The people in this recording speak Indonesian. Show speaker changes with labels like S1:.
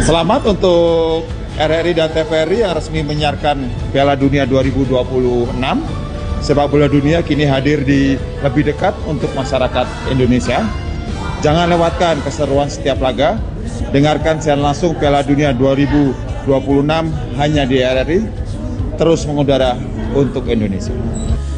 S1: Selamat untuk RRI dan TVRI yang resmi menyiarkan Piala Dunia 2026. Sepak bola dunia kini hadir di lebih dekat untuk masyarakat Indonesia. Jangan lewatkan keseruan setiap laga. Dengarkan siaran langsung Piala Dunia 2026 hanya di RRI. Terus mengudara untuk Indonesia.